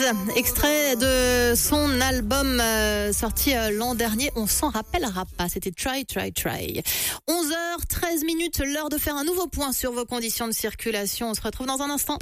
extrait de son album sorti l'an dernier. On s'en rappellera pas, c'était Try. 11h13, l'heure de faire un nouveau point sur vos conditions de circulation. On se retrouve dans un instant.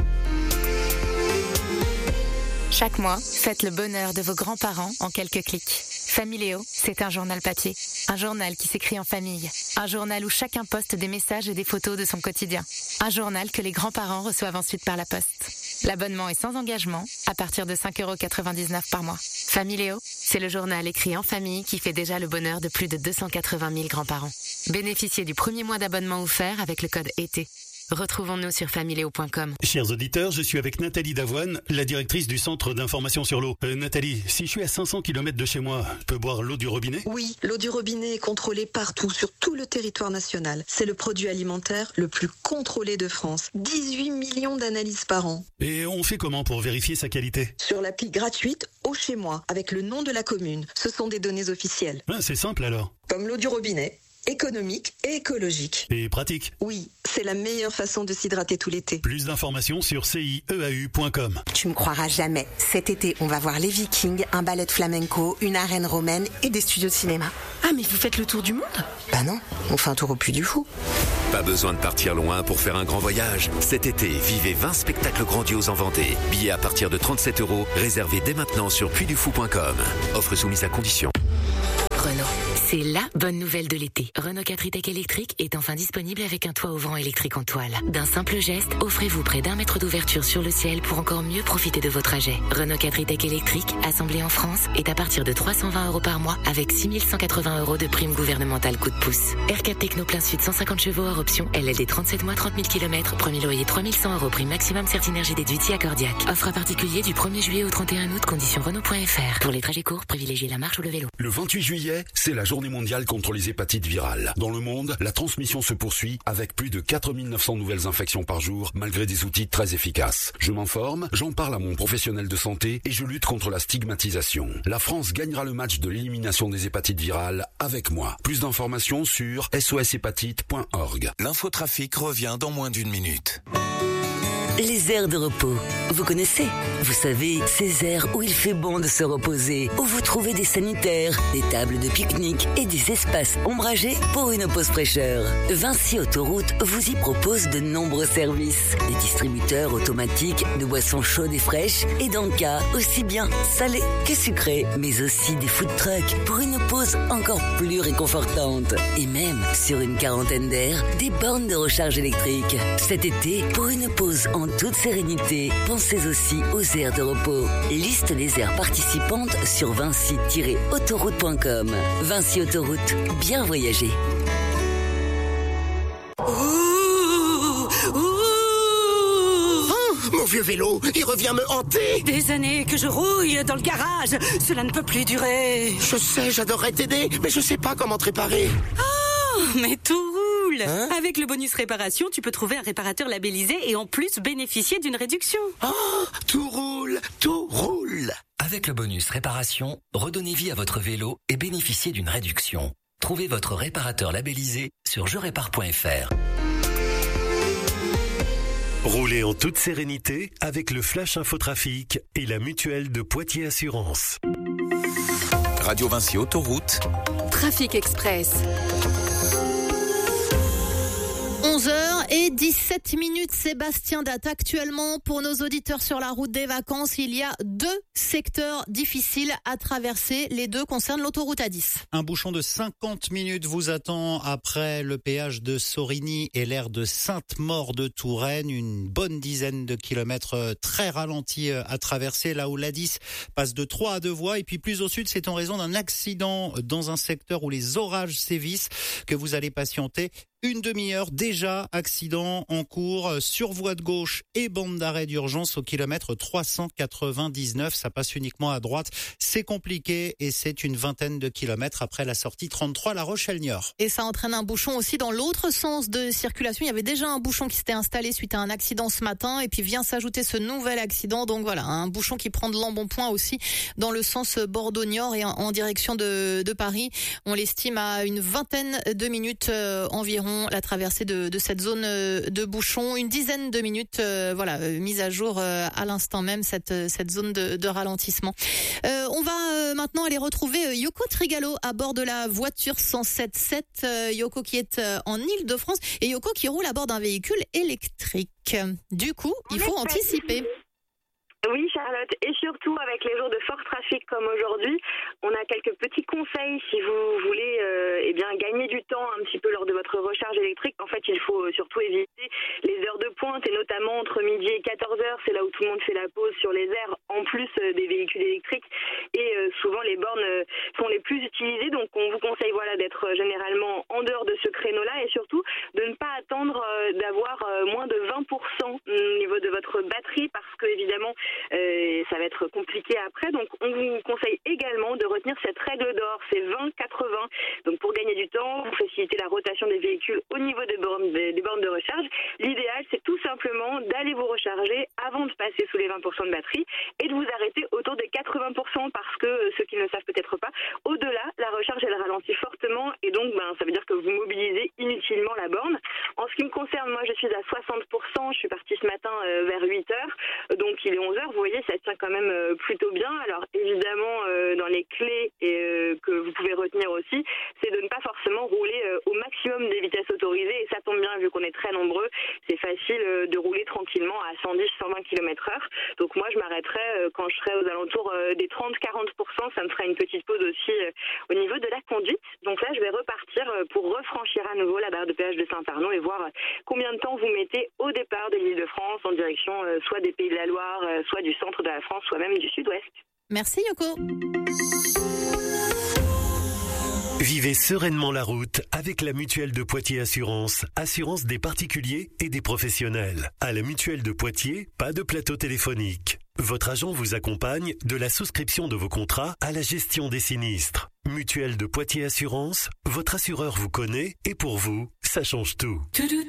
Chaque mois, faites le bonheur de vos grands-parents en quelques clics. Familéo, c'est un journal papier. Un journal qui s'écrit en famille. Un journal où chacun poste des messages et des photos de son quotidien. Un journal que les grands-parents reçoivent ensuite par la poste. L'abonnement est sans engagement, à partir de 5,99€ par mois. Familéo, c'est le journal écrit en famille qui fait déjà le bonheur de plus de 280 000 grands-parents. Bénéficiez du premier mois d'abonnement offert avec le code ET. Retrouvons-nous sur familéo.com. Chers auditeurs, je suis avec Nathalie Davoine, la directrice du centre d'information sur l'eau. Nathalie, si je suis à 500 km de chez moi, je peux boire l'eau du robinet ? Oui, l'eau du robinet est contrôlée partout, sur tout le territoire national. C'est le produit alimentaire le plus contrôlé de France. 18 millions d'analyses par an. Et on fait comment pour vérifier sa qualité ? Sur l'appli gratuite Eau chez moi, avec le nom de la commune. Ce sont des données officielles. Ah, c'est simple alors. Comme l'eau du robinet. Économique et écologique. Et pratique. Oui, c'est la meilleure façon de s'hydrater tout l'été. Plus d'informations sur cieau.com. Tu me croiras jamais. Cet été, on va voir les Vikings, un ballet de flamenco, une arène romaine et des studios de cinéma. Ah, mais vous faites le tour du monde ? Bah non, on fait un tour au Puy du Fou. Pas besoin de partir loin pour faire un grand voyage. Cet été, vivez 20 spectacles grandioses en Vendée. Billets à partir de 37€, réservés dès maintenant sur puydufou.com. Offre soumise à condition. Renault, c'est la bonne nouvelle de l'été. Renault 4 e-Tech électrique est enfin disponible avec un toit ouvrant électrique en toile. D'un simple geste, offrez-vous près d'1 mètre d'ouverture sur le ciel pour encore mieux profiter de vos trajets. Renault 4 e-Tech électrique, assemblé en France, est à partir de 320€ par mois avec 6180€ de prime gouvernementale coup de pouce. R4 Techno plein sud 150 chevaux hors option, LLD 37 mois 30 000 km, premier loyer 3100€, prime maximum Certinergie déduite accordiaque. Offre à particulier du 1er juillet au 31 août, conditions Renault.fr. Pour les trajets courts, privilégiez la marche ou le vélo. Le 28 juillet, c'est la journée mondiale contre les hépatites virales. Dans le monde, la transmission se poursuit avec plus de 4900 nouvelles infections par jour, malgré des outils très efficaces. Je m'informe, j'en parle à mon professionnel de santé et je lutte contre la stigmatisation. La France gagnera le match de l'élimination des hépatites virales avec moi. Plus d'informations sur soshépatite.org. L'infotrafic revient dans moins d'une minute. Les aires de repos, vous connaissez ? Vous savez, ces aires où il fait bon de se reposer, où vous trouvez des sanitaires, des tables de pique-nique et des espaces ombragés pour une pause fraîcheur. Vinci Autoroute vous y propose de nombreux services. Des distributeurs automatiques de boissons chaudes et fraîches et d'encas aussi bien salées que sucrées, mais aussi des food trucks pour une pause encore plus réconfortante. Et même, sur une quarantaine d'aires, des bornes de recharge électrique. Cet été, pour une pause en toute sérénité, pensez aussi aux aires de repos. Liste des aires participantes sur vinci-autoroute.com. Vinci Autoroute, bien voyager. Mon vieux vélo, il revient me hanter. Des années que je rouille dans le garage. Cela ne peut plus durer. Je sais, j'adorerais t'aider, mais je sais pas comment te réparer. Oh, mais tout roule. Avec le bonus réparation, tu peux trouver un réparateur labellisé et en plus bénéficier d'une réduction. Oh, tout roule, tout roule. Avec le bonus réparation, redonnez vie à votre vélo et bénéficiez d'une réduction. Trouvez votre réparateur labellisé sur jerépare.fr. Roulez en toute sérénité avec le Flash Infotrafic et la mutuelle de Poitiers Assurance. Radio Vinci Autoroute. Trafic Express. 11h17, Sébastien date actuellement pour nos auditeurs sur la route des vacances. Il y a 2 secteurs difficiles à traverser. Les 2 concernent l'autoroute A10. Un bouchon de 50 minutes vous attend après le péage de Sorigny et l'aire de Sainte-Maure de Touraine. Une bonne dizaine de kilomètres très ralentis à traverser, là où l'A10 passe de 3 à 2 voies. Et puis plus au sud, c'est en raison d'un accident dans un secteur où les orages sévissent que vous allez patienter une demi-heure. Déjà, accident en cours sur voie de gauche et bande d'arrêt d'urgence au kilomètre 399. Ça passe uniquement à droite. C'est compliqué et c'est une vingtaine de kilomètres après la sortie 33 La Rochelle-Niort. Et ça entraîne un bouchon aussi dans l'autre sens de circulation. Il y avait déjà un bouchon qui s'était installé suite à un accident ce matin et puis vient s'ajouter ce nouvel accident. Donc voilà, un bouchon qui prend de l'embonpoint aussi dans le sens Bordeaux-Niort et en direction de Paris. On l'estime à une vingtaine de minutes environ la traversée de cette zone de bouchons, une dizaine de minutes, mise à jour à l'instant même cette zone de ralentissement. On va maintenant aller retrouver Yoko Trigalo à bord de la voiture 107.7. Yoko qui est en Île-de-France et Yoko qui roule à bord d'un véhicule électrique. Du coup, il faut anticiper. Oui, Charlotte, et surtout avec les jours de fort trafic comme aujourd'hui, on a quelques petits conseils si vous voulez gagner du temps un petit peu lors de votre recharge électrique. En fait, il faut surtout éviter les heures de pointe et notamment entre midi et 14h, c'est là où tout le monde fait la pause sur les aires en plus des véhicules électriques et souvent les bornes sont les plus utilisées. Donc on vous conseille d'être généralement en dehors de ce créneau-là et surtout de ne pas attendre d'avoir moins de 20% au niveau de votre batterie parce que évidemment ça va être compliqué après. Donc on vous conseille également de retenir cette règle d'or, c'est 20-80. Donc pour gagner du temps, vous facilitez la rotation des véhicules au niveau des bornes de recharge. L'idéal, c'est tout simplement d'aller vous recharger avant de passer sous les 20% de batterie et de vous arrêter autour des 80% parce que ceux qui ne le savent peut-être pas, au-delà, la recharge elle ralentit fortement et donc ça veut dire que vous mobilisez inutilement la borne. En ce qui me concerne, moi je suis à 60%, je suis partie ce matin vers 8h, donc il est 11h, vous voyez, ça tient quand même plutôt bien. Alors évidemment, dans les clés que vous pouvez retenir aussi, c'est de ne pas forcément rouler au maximum des vitesses autorisées et ça tombe bien vu qu'on est très nombreux, c'est facile de rouler tranquillement à 110-120 km/h. Donc moi je m'arrêterai quand je serai aux alentours des 30-40%, ça me fera une petite pause aussi au niveau de la conduite. Donc là je vais repartir pour refranchir à nouveau la barre de péage de Saint-Arnaud et voir combien de temps vous mettez au départ de l'Île-de-France en direction soit des Pays de la Loire, soit du centre de la France, soit même du sud-ouest. Merci Yoko. Vivez sereinement la route avec la Mutuelle de Poitiers Assurance. Assurance des particuliers et des professionnels. À la Mutuelle de Poitiers, pas de plateau téléphonique. Votre agent vous accompagne de la souscription de vos contrats à la gestion des sinistres. Mutuelle de Poitiers Assurance, votre assureur vous connaît et pour vous, ça change tout.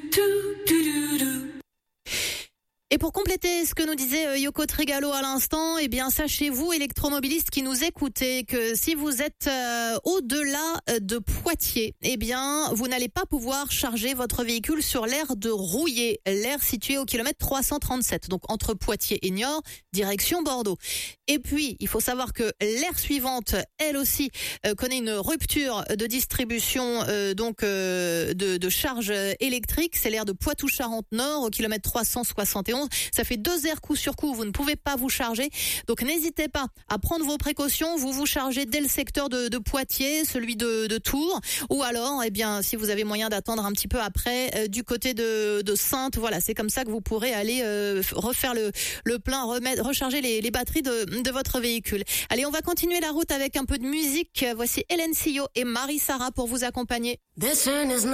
Et pour compléter ce que nous disait Yoko Trigalo à l'instant, sachez-vous, électromobilistes qui nous écoutez, que si vous êtes au-delà de Poitiers, vous n'allez pas pouvoir charger votre véhicule sur l'aire de Rouillé, l'aire située au kilomètre 337, donc entre Poitiers et Niort, direction Bordeaux. Et puis, il faut savoir que l'aire suivante, elle aussi, connaît une rupture de distribution de charge électrique, c'est l'aire de Poitou-Charentes-Nord au kilomètre 371. Ça fait 2 heures coup sur coup, vous ne pouvez pas vous charger. Donc n'hésitez pas à prendre vos précautions, vous chargez dès le secteur de Poitiers, celui de Tours, ou alors, si vous avez moyen d'attendre un petit peu après, du côté de Saintes. Voilà, c'est comme ça que vous pourrez aller refaire le plein, recharger les batteries de votre véhicule. Allez, on va continuer la route avec un peu de musique. Voici Hélène Sillot et Marie Sarah pour vous accompagner.